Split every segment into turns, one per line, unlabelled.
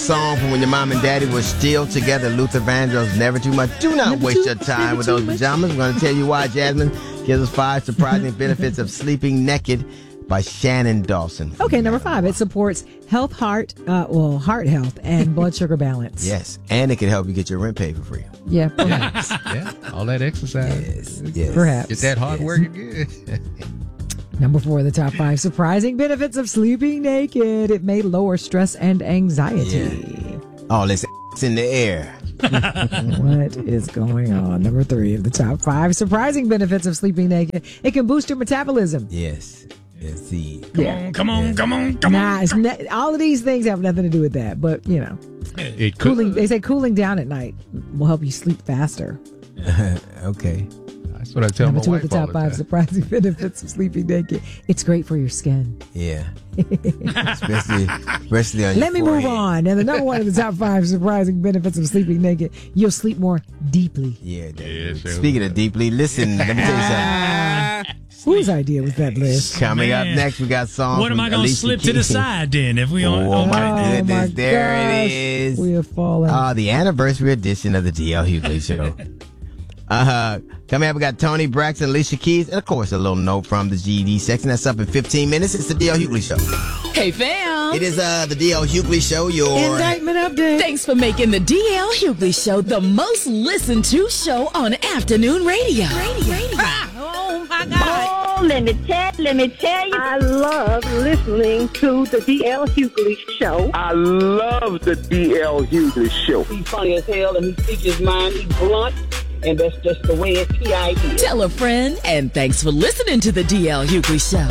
Song from when your mom and daddy were still together. Luther Vandross, Never Too Much. Do not waste your time with those pajamas. I'm going to tell you why. Jasmine gives us 5 surprising benefits of sleeping naked by Shannon Dawson.
Okay, number 5. It supports heart health and blood sugar balance.
Yes, and it can help you get your rent paid for free.
Yeah, perhaps.
Yeah, all that exercise.
Yes.
Perhaps.
Get that hard working good.
Number 4, the top 5 surprising benefits of sleeping naked. It may lower stress and anxiety.
Yeah. All this in the air.
What is going on? Number 3 of the top 5 surprising benefits of sleeping naked. It can boost your metabolism.
Yes. Let's see.
Come on.
All of these things have nothing to do with that, but you know,
It could.
they say cooling down at night will help you sleep faster.
Okay.
That's what I tell
Number
my
2 of
wife
the top
all
5
time.
surprising benefits of sleeping naked. It's great for your skin.
Yeah. especially on your
Let me move
forehead.
on. And the number 1 of the top 5 surprising benefits of sleeping naked, you'll sleep more deeply.
Yeah,
Yeah, sure.
Speaking of deeply, listen, let me tell you something.
Whose idea was that, Liz?
Coming up
Man.
next, we got songs.
What am I going to slip to the side then? If we on
Oh, my
Oh,
goodness.
my
There it
gosh.
is.
We have fallen.
The anniversary edition of the DL Hughley Show. Coming up, we got Tony Braxton, Alicia Keys, and of course, a little note from the GED section. That's up in 15 minutes. It's the DL Hughley Show.
Hey, fam.
It is the DL Hughley Show. Your
Indictment update.
Thanks for making the DL Hughley Show the most listened to show on afternoon radio.
Oh, my God. Oh, let me tell you, I love listening to the DL Hughley Show.
I love the DL Hughley Show.
He's funny as hell, and he speaks his mind. He's blunt, and that's just the way it's PID.
Tell a friend, and thanks for listening to the DL Hughley Show.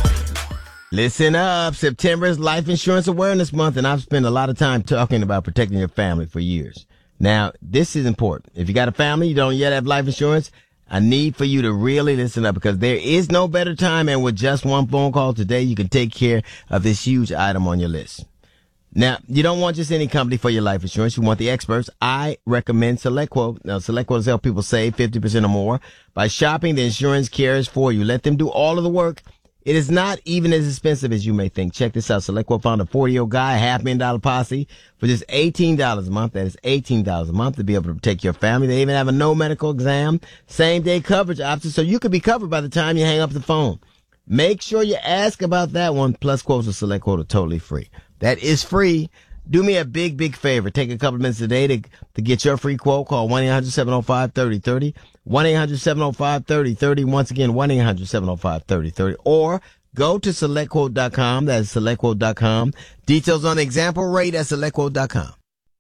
Listen up. September is Life Insurance Awareness Month, and I've spent a lot of time talking about protecting your family for years. Now, this is important. If you got a family, you don't yet have life insurance, I need for you to really listen up because there is no better time, and with just one phone call today, you can take care of this huge item on your list. Now, you don't want just any company for your life insurance. You want the experts. I recommend SelectQuote. Now, SelectQuote has helped people save 50% or more by shopping the insurance carriers for you. Let them do all of the work. It is not even as expensive as you may think. Check this out. SelectQuote found a 40-year-old guy, $500,000 policy for just $18 a month. That is $18 a month to be able to protect your family. They even have a no medical exam, same-day coverage option, so you could be covered by the time you hang up the phone. Make sure you ask about that one. Plus, quotes with SelectQuote are totally free. That is free. Do me a big, big favor. Take a couple of minutes today to get your free quote. Call 1-800-705-3030. 1-800-705-3030. Once again, 1-800-705-3030. Or go to SelectQuote.com. That is SelectQuote.com. Details on the example rate at SelectQuote.com.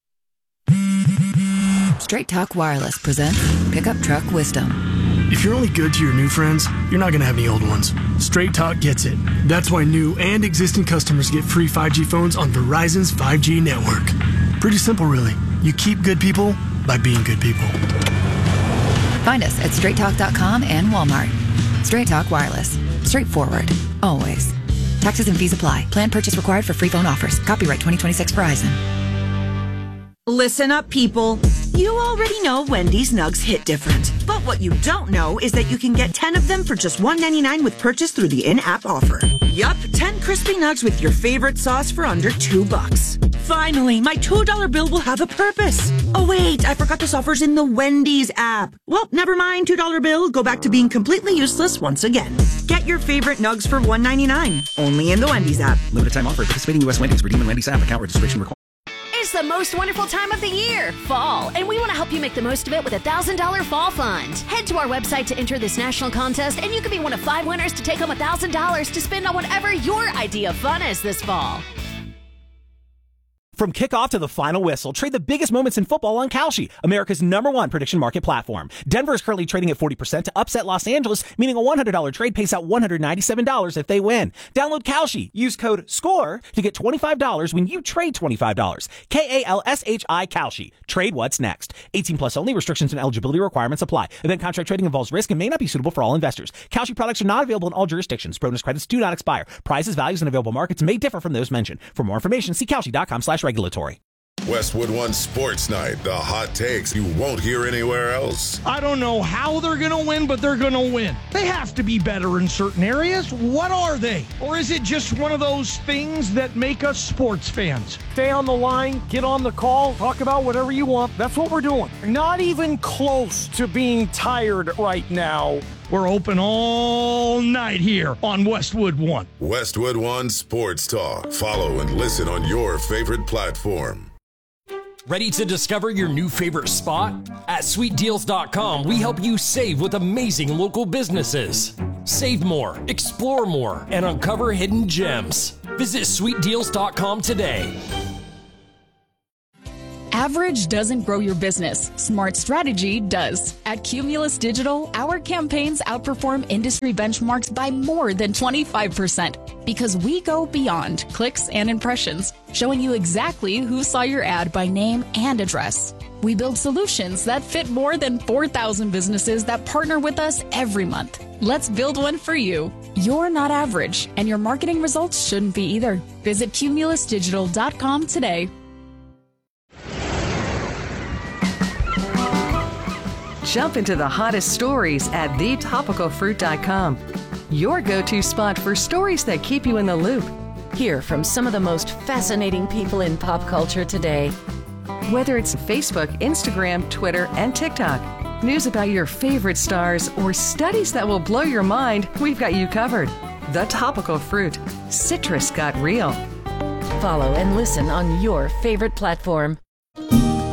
Straight Talk Wireless presents Pickup Truck Wisdom.
If you're only good to your new friends, you're not going to have any old ones. Straight Talk gets it. That's why new and existing customers get free 5G phones on Verizon's 5G network. Pretty simple, really. You keep good people by being good people.
Find us at straighttalk.com and Walmart. Straight Talk Wireless. Straightforward. Always. Taxes and fees apply. Plan purchase required for free phone offers. Copyright 2026 Verizon.
Listen up, people. You already know Wendy's Nugs hit different. But what you don't know is that you can get 10 of them for just $1.99 with purchase through the in-app offer. Yup, 10 crispy nugs with your favorite sauce for under $2. Finally, my $2 bill will have a purpose. Oh wait, I forgot this offer's in the Wendy's app. Well, never mind, $2 bill. Go back to being completely useless once again. Get your favorite nugs for $1.99. Only in the Wendy's app.
Limited time offer. Participating U.S. Wendy's. Redeem in Wendy's app. Account registration required.
It's the most wonderful time of the year, fall, and we want to help you make the most of it with a $1,000 fall fund. Head to our website to enter this national contest, and you could be one of 5 winners to take home $1,000 to spend on whatever your idea of fun is this fall.
From kickoff to the final whistle, trade the biggest moments in football on Kalshi, America's #1 prediction market platform. Denver is currently trading at 40% to upset Los Angeles, meaning a $100 trade pays out $197 if they win. Download Kalshi. Use code SCORE to get $25 when you trade $25. KALSHI Kalshi. Trade what's next. 18 plus only. Restrictions and eligibility requirements apply. Event contract trading involves risk and may not be suitable for all investors. Kalshi products are not available in all jurisdictions. Bonus credits do not expire. Prices, values, and available markets may differ from those mentioned. For more information, see Kalshi.com/regulatory.
Westwood One Sports Night, the hot takes you won't hear anywhere else.
I don't know how they're going to win, but they're going to win. They have to be better in certain areas. What are they? Or is it just one of those things that make us sports fans? Stay on the line, get on the call, talk about whatever you want. That's what we're doing. Not even close to being tired right now. We're open all night here on Westwood One.
Westwood One Sports Talk. Follow and listen on your favorite platform.
Ready to discover your new favorite spot? At sweetdeals.com, we help you save with amazing local businesses. Save more, explore more, and uncover hidden gems. Visit sweetdeals.com today.
Average doesn't grow your business. Smart strategy does. At Cumulus Digital, our campaigns outperform industry benchmarks by more than 25% because we go beyond clicks and impressions, showing you exactly who saw your ad by name and address. We build solutions that fit more than 4,000 businesses that partner with us every month. Let's build one for you. You're not average, and your marketing results shouldn't be either. Visit cumulusdigital.com today.
Jump into the hottest stories at thetopicalfruit.com. Your go-to spot for stories that keep you in the loop.
Hear from some of the most fascinating people in pop culture today.
Whether it's Facebook, Instagram, Twitter, and TikTok, news about your favorite stars, or studies that will blow your mind, we've got you covered. The Topical Fruit. Citrus got real.
Follow and listen on your favorite platform.